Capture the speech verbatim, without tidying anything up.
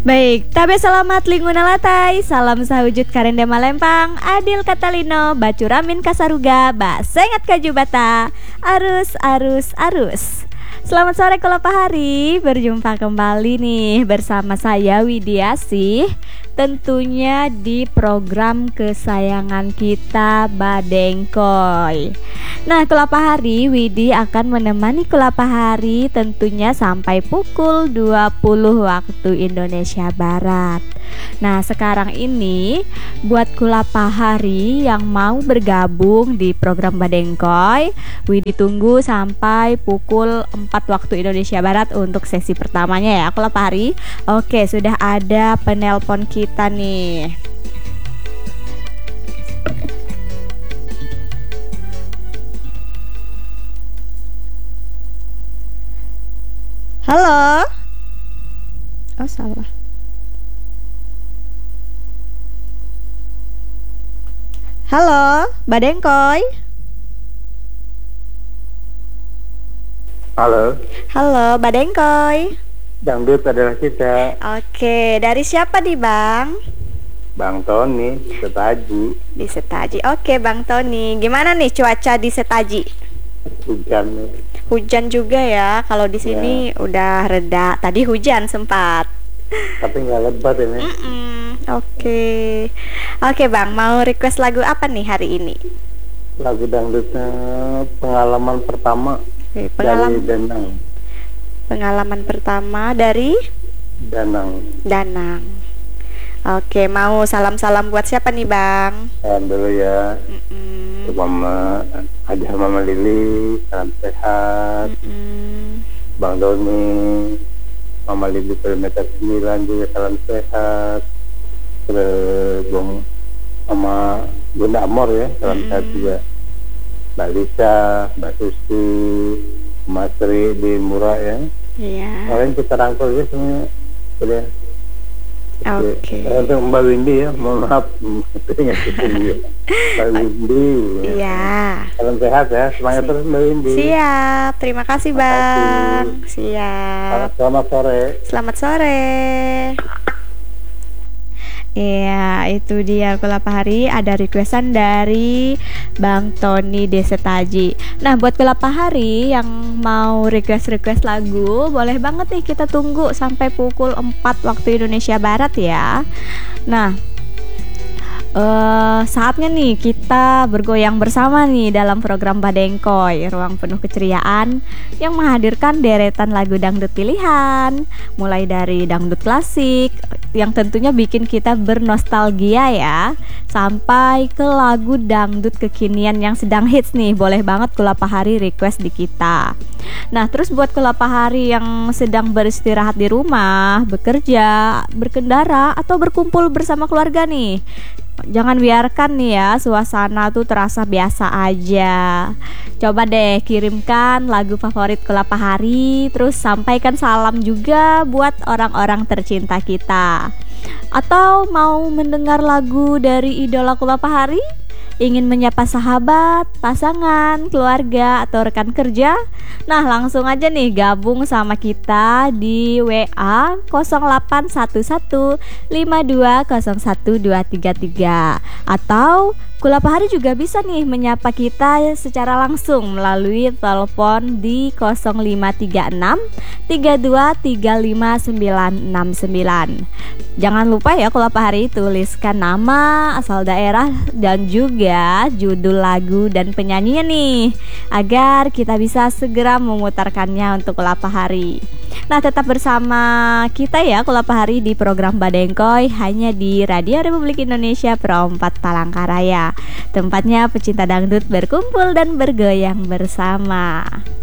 Baik, tabe selamat linguna latai, salam sahujud karenda malempang, adil katalino, bacuramin kasaruga, basengat kajubata, arus, arus, arus. Selamat sore Kolapahari, berjumpa kembali nih bersama saya Widiasih. Tentunya di program kesayangan kita Badengkoy. Nah Kolapahari, Widi akan menemani Kolapahari tentunya sampai pukul dua puluh waktu Indonesia Barat. Nah sekarang ini buat Kolapahari yang mau bergabung di program Badengkoy, Widi tunggu sampai pukul empat waktu Indonesia Barat untuk sesi pertamanya ya Kolapahari. Oke, sudah ada penelpon kita nih. Halo. Oh salah. Halo, Badengkoy. Halo. Halo, Badengkoy. Dangdut adalah kita. Oke, dari siapa nih Bang? Bang Tony, Setaji. Di Setaji. Oke Bang Tony, gimana nih cuaca di Setaji? Hujan nih. Hujan juga ya. Kalau di sini ya, udah reda. Tadi hujan sempat. Tapi nggak lebat ini. Mm-mm. Oke, oke Bang, mau request lagu apa nih hari ini? Lagu dangdutnya pengalaman pertama. Oke, pengalaman dari Danang. Pengalaman pertama dari Danang. Danang. Oke, mau salam-salam buat siapa nih Bang? Salam dulu ya. Mm-mm. Mama Haji Mama Lili, salam sehat. Mm-mm. Bang Doni, Mama Lili perimeter sembilan juga salam sehat. Terus Bang Mama Bunda Amor ya, salam Mm-mm. sehat juga. Mbak Lisa, Mbak Susi, Mas Sri di Murah ya. Iya. Kalian kita rangkul ya semuanya. Udah. Oke. Untuk Mbak Windy ya, mohon maaf itu ingat itu ya. Mbak Windy. Iya. Salam sehat ya, semangat terus Mbak Windy. Siap, terima kasih Terima Bang. kasih. Siap. Selamat sore. Selamat sore. Iya, itu dia Kolapahari, ada requestan dari Bang Tony Desetaji. Nah, buat Kolapahari yang mau request-request lagu, boleh banget nih kita tunggu sampai pukul empat waktu Indonesia Barat ya. Nah, Uh, saatnya nih kita bergoyang bersama nih dalam program Badengkoy, ruang penuh keceriaan yang menghadirkan deretan lagu dangdut pilihan, mulai dari dangdut klasik yang tentunya bikin kita bernostalgia ya, sampai ke lagu dangdut kekinian yang sedang hits nih. Boleh banget Kolapahari request di kita. Nah, terus buat Kolapahari yang sedang beristirahat di rumah, bekerja, berkendara, atau berkumpul bersama keluarga nih, jangan biarkan nih ya suasana tuh terasa biasa aja. Coba deh kirimkan lagu favorit Kolapahari, terus sampaikan salam juga buat orang-orang tercinta kita. Atau mau mendengar lagu dari idola Kolapahari? Ingin menyapa sahabat, pasangan, keluarga, atau rekan kerja? Nah langsung aja nih gabung sama kita di W A nol delapan satu satu lima dua nol satu dua tiga tiga. Atau Kolapahari juga bisa nih menyapa kita secara langsung melalui telepon di nol lima tiga enam tiga dua tiga lima sembilan enam sembilan. Jangan lupa ya Kolapahari tuliskan nama, asal daerah, dan juga judul lagu dan penyanyinya nih, agar kita bisa segera memutarkannya untuk Kolapahari. Nah tetap bersama kita ya Kolapahari di program Badengkoy, hanya di Radio Republik Indonesia Pro empat Palangkaraya, tempatnya pecinta dangdut berkumpul dan bergoyang bersama.